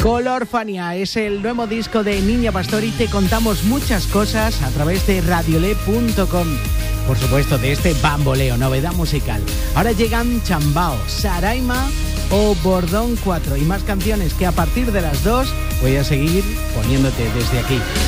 Colorfania es el nuevo disco de Niña Pastor y te contamos muchas cosas a través de radiole.com. Por supuesto, de este bamboleo, novedad musical. Ahora llegan Chambao, Saraima o Bordón 4 y más canciones que a partir de las 2 voy a seguir poniéndote desde aquí.